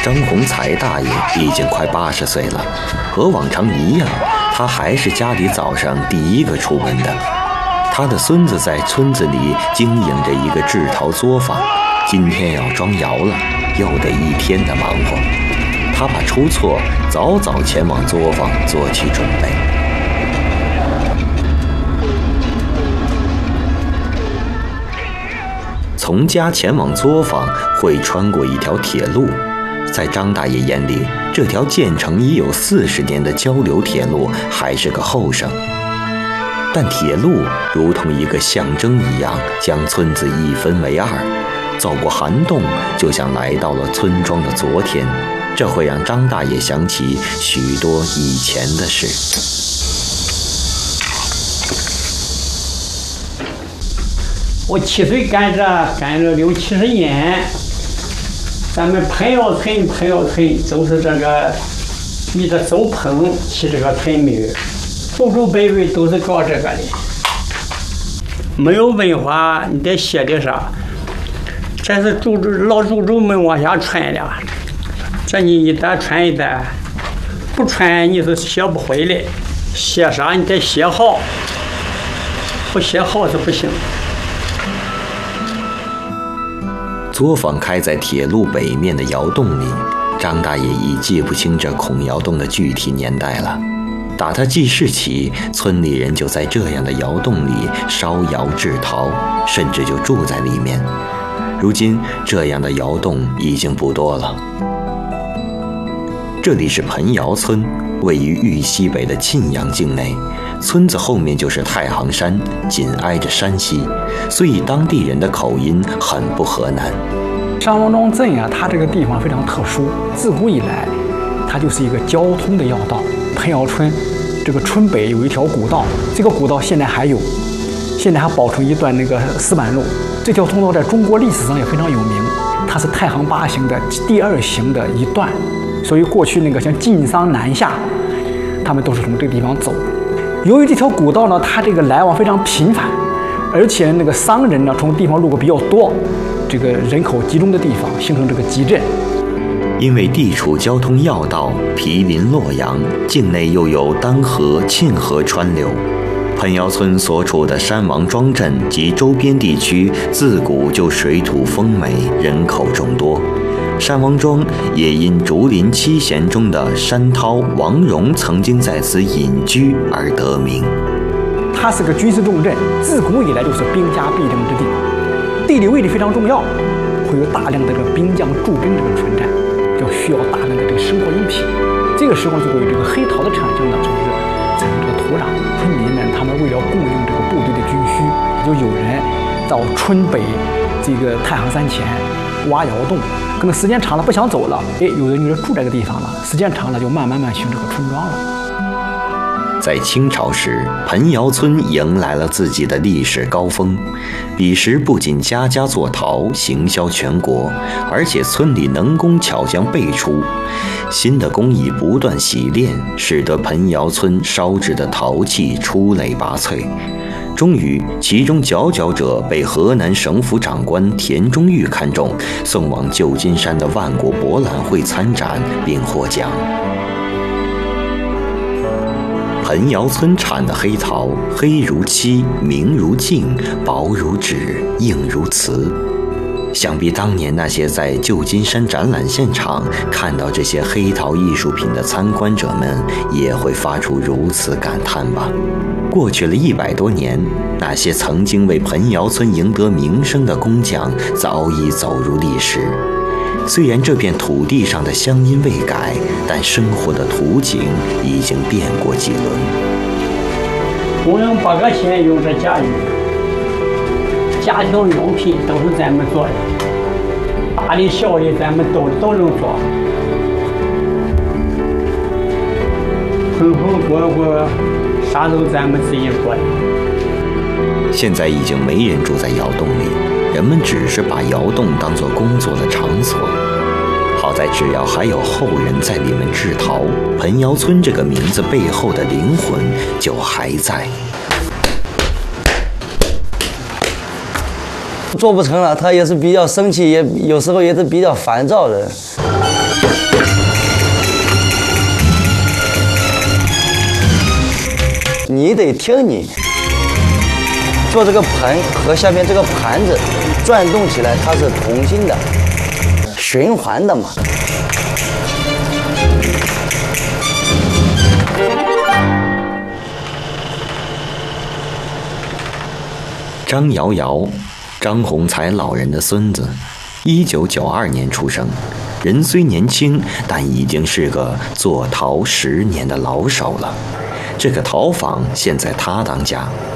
张洪才大爷已经快80岁了，和往常一样，他还是家里早上第一个出门的。他的孙子在村子里经营着一个制陶作坊，今天要装窑了，又得一天的忙活。他怕出错，早早前往作坊做起准备。从家前往作坊会穿过一条铁路，在张大爷眼里，这条建成已有40年的交流铁路还是个后生。但铁路如同一个象征一样，将村子一分为二。走过涵洞，就像来到了村庄的昨天，这会让张大爷想起许多以前的事。 我7岁干着60、70年，咱们彭窑村就是这个一个手棚起这个村民，祖祖辈辈都是搞这个的。没有文化，你得写的啥？这是老祖宗们往下传的，这你一代传一代，不传你是学不回来。写啥你得写好，不写好是不行。 作坊开在铁路北面的窑洞里，张大爷已记不清这孔窑洞的具体年代了。打他记事起，村里人就在这样的窑洞里烧窑制陶，甚至就住在里面。如今这样的窑洞已经不多了。这里是彭窑村，位于豫西北的沁阳境内，村子后面就是太行山，紧挨着山西，所以当地人的口音很不河南。 上王庄镇啊，它这个地方非常特殊，自古以来，它就是一个交通的要道。彭窑村这个村北有一条古道，这个古道现在还有，现在还保存一段那个石板路。这条通道在中国历史上也非常有名，它是太行8型的第2型的一段，所以过去那个像晋商南下，他们都是从这个地方走。由于这条古道呢，它这个来往非常频繁，而且那个商人呢从地方路过比较多，这个人口集中的地方形成这个集镇。 因为地处交通要道，毗邻洛阳，境内又有丹河、沁河川流。彭窑村所处的山王庄镇及周边地区自古就水土丰美，人口众多。山王庄也因竹林七贤中的山涛、王戎曾经在此隐居而得名。 它是个军事重镇，自古以来就是兵家必争之地，地理位置非常重要，会有大量的这个兵将驻兵这个存在，就需要大量的这个生活用品。这个时候就会有这个黑陶的产生呢，就是产生这个土壤。村民们他们为了供应这个部队的军需，就有人到村北这个太行山前挖窑洞，可能时间长了不想走了，有人住这个地方了，时间长了就慢慢形成这个村庄了。 在清朝时，彭窑村迎来了自己的历史高峰。彼时不仅家家做陶，行销全国，而且村里能工巧匠辈出。新的工艺不断洗炼，使得彭窑村烧制的陶器出类拔萃。终于，其中佼佼者被河南省府长官田中玉看中，送往旧金山的万国博览会参展，并获奖。彭窑村产的黑陶，黑如漆，明如镜，薄如纸，硬如瓷。想必当年那些在旧金山展览现场看到这些黑陶艺术品的参观者们，也会发出如此感叹吧。过去了100多年，那些曾经为彭窑村赢得名声的工匠早已走入历史。虽然这片土地上的乡音未改，但生活的图景已经变过几轮。 供应8个县用这家具，家庭用品都是咱们做的，大的小的咱们都能做。混锅啥都咱们自己做的。 现在已经没人住在窑洞里，人们只是把窑洞当作工作的场所。好在只要还有后人在里面制陶，彭窑村这个名字背后的灵魂就还在。 做不成了，他也是比较生气，也有时候也是比较烦躁的。 你得听你做这个盆和下面这个盘子转动起来，它是同心的、循环的嘛。 张瑶瑶，张宏才老人的孙子，1992年出生。人虽年轻，但已经是个做陶10年的老手了。这个陶坊现在他当家，